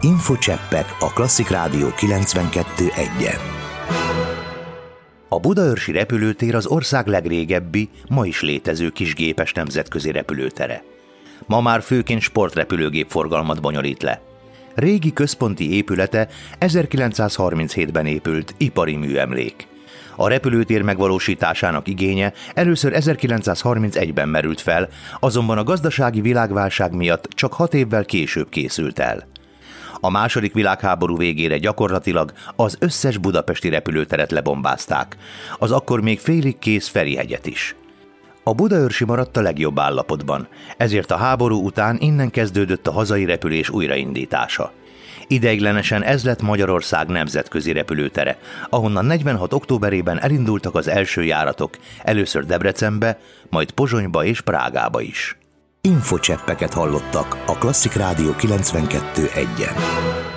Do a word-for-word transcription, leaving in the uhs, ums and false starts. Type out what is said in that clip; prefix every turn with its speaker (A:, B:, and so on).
A: Infocseppek a Klasszik Rádió kilencvenkettő egyen. A budaörsi repülőtér az ország legrégebbi, ma is létező kisgépes nemzetközi repülőtere. Ma már főként sportrepülőgép forgalmat bonyolít le. Régi központi épülete ezerkilencszázharminchétben épült ipari műemlék. A repülőtér megvalósításának igénye először ezerkilencszázharmincegyben merült fel, azonban a gazdasági világválság miatt csak hat évvel később készült el. A második világháború végére gyakorlatilag az összes budapesti repülőteret lebombázták, az akkor még félig kész Ferihegyet is. A budaörsi maradt a legjobb állapotban, ezért a háború után innen kezdődött a hazai repülés újraindítása. Ideiglenesen ez lett Magyarország nemzetközi repülőtere, ahonnan negyvenhat októberében elindultak az első járatok, először Debrecenbe, majd Pozsonyba és Prágába is. Infocseppeket hallottak a Klasszik Rádió kilencvenkettő egyen.